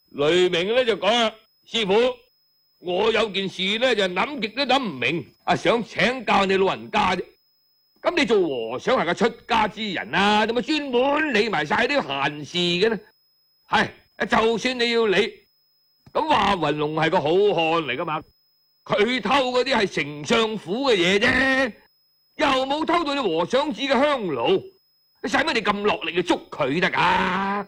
雷鳴咧就講啦：師傅，我有件事咧就諗極都諗唔明，想請教你老人家啫。咁你做和尚係個出家之人啊，點解專門理埋晒啲閒事嘅呢？係，就算你要理，咁華雲龍係個好漢嚟噶嘛，佢偷嗰啲係丞相府嘅嘢啫，又冇偷到你和尚寺嘅香爐，你使乜你咁落力去捉佢得噶？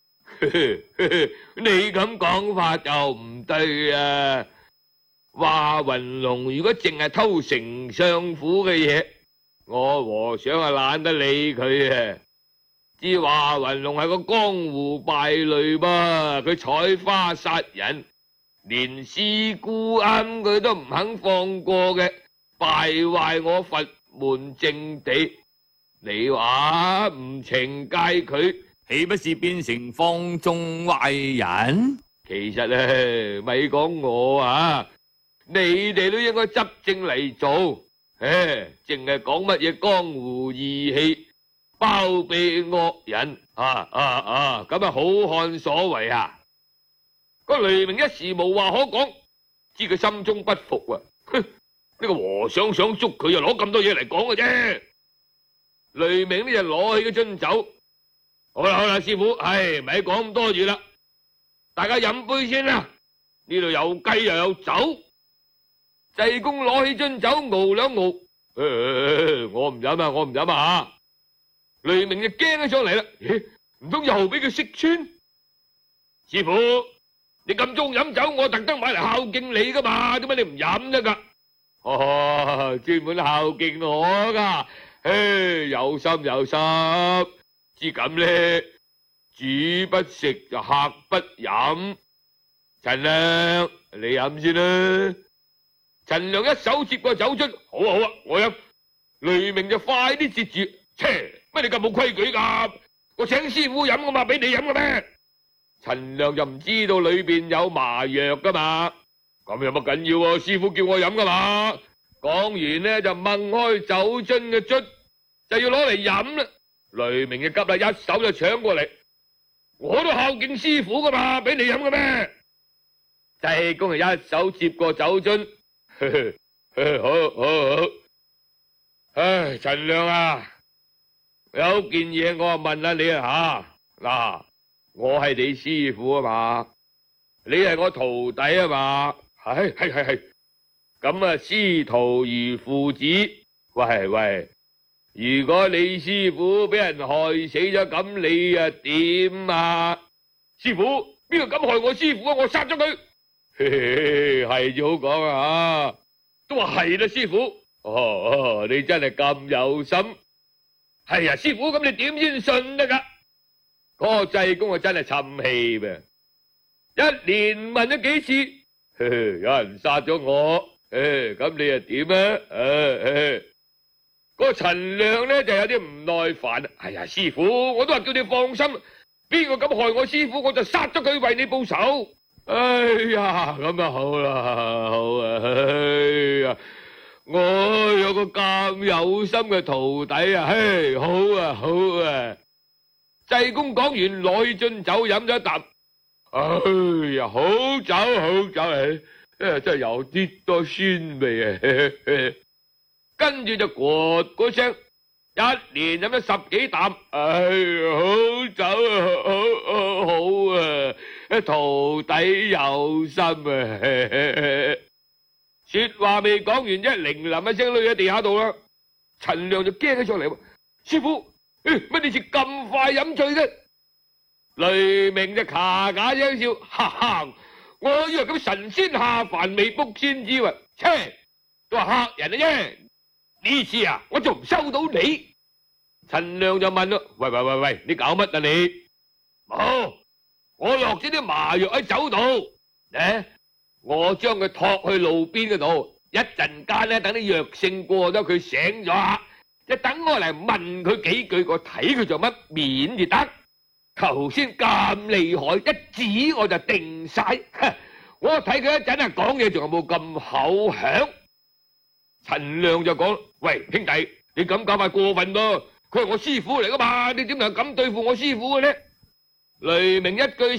你咁講法就唔對啊！華雲龍如果淨係偷丞相府嘅嘢，我和尚懶得理佢啊！知華雲龍係個江湖敗類噃，佢採花殺人，連師姑啱佢都唔肯放過嘅，敗壞我佛門正地。你話唔懲戒佢，豈不是變成放縱壞人？其實咪講我啊，你哋都應該執正嚟做，淨係講乜嘢江湖義氣，包庇惡人，咁啊好漢所為啊！個雷鳴一時無話可講，知佢心中不服啊！哼，呢個和尚想捉佢，又攞咁多嘢嚟講嘅啫。雷鳴呢就攞起個樽酒，好啦，師傅，咪講咁多住啦，大家飲杯先啦。呢度有雞又有酒。濟公攞起樽酒熬兩熬，我唔飲啊，我唔飲啊！雷鳴就驚咗上嚟啦，唔通又俾佢識穿？師傅，你咁中意飲酒，我特登買嚟孝敬你噶嘛，點解你唔飲得噶？專門孝敬我噶。有心有心，知咁咧，主不食就客不飲。陳亮，你飲先啦。陳亮一手接過酒樽，好啊，我飲。雷鳴就快啲接住，乜你咁冇規矩噶？我請師傅飲噶嘛，俾你飲嘅咩？陳亮就唔知道裏邊有麻藥噶嘛，咁有乜緊要啊？師傅叫我飲噶嘛。講完呢，就掹開酒樽嘅樽，就要攞嚟飲啦。雷鳴就急啦，一手就搶過嚟。我都孝敬師傅噶嘛，俾你飲嘅咩？濟公就一手接過酒樽，好。陳亮啊，有件嘢我問下你啊吓，我係你師傅啊嘛，你係我徒弟啊嘛，係。咁師徒如父子，喂，如果你師傅俾人害死咗，咁你點啊？師傅，邊個敢害我師傅啊？我殺咗佢。係至好講啊，都話係啦，師傅。你真係咁有心。係啊，師傅，咁你點先信得噶？嗰個濟公真係沉氣噃，一連問咗幾次，有人殺咗我。咁你又點啊？嗰個陳亮呢就有啲唔耐煩。哎呀，師傅，我都話叫你放心，邊個敢害我師傅，我就殺咗佢為你報仇。哎呀，咁啊好啦，好啊，我有個咁有心嘅徒弟啊，好啊。濟公講完，攞起樽酒飲咗一啖。哎呀，好酒嚟。真係有啲多酸味啊！跟住就咕嗰聲，一連飲咗10幾啖。好酒啊，好啊！徒弟有心啊！說話未講完啫，零林一聲累喺地下度啦。陳亮就驚起上嚟，師傅，乜你似咁快飲醉嘅？雷鳴就咔咔聲笑，哈！我以為咁神仙下凡未卜先知喎，都話客人啫。呢次我仲唔收到你？陳亮就問咯，喂，你搞乜啊你？冇，我落咗啲麻藥喺酒度，我將佢托去路邊嗰度，一陣間咧等啲藥性過咗，佢醒咗，一等我嚟問佢幾句，我睇佢做乜面就得。頭先咁厲害，一指我就定晒。我睇佢一陣講嘢仲有冇咁口響？陳亮就講：喂，兄弟，你咁搞法過分咯！佢係我師傅嚟噶嘛，你點能咁對付我師傅嘅呢？雷鳴一句